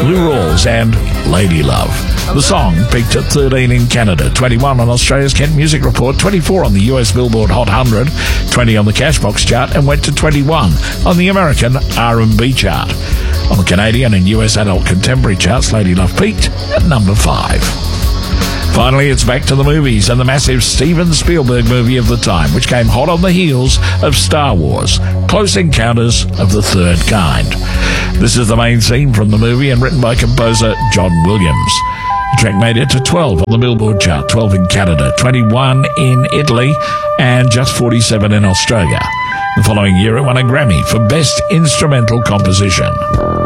Lou Rawls and Lady Love. The song peaked at 13 in Canada, 21 on Australia's Kent Music Report, 24 on the US Billboard Hot 100, 20 on the Cashbox chart, and went to 21 on the American R&B chart. On the Canadian and US Adult Contemporary charts, Lady Love peaked at number 5. Finally, it's back to the movies and the massive Steven Spielberg movie of the time, which came hot on the heels of Star Wars, Close Encounters of the Third Kind. This is the main theme from the movie and written by composer John Williams. The track made it to 12 on the Billboard chart, 12 in Canada, 21 in Italy, and just 47 in Australia. The following year, it won a Grammy for Best Instrumental Composition.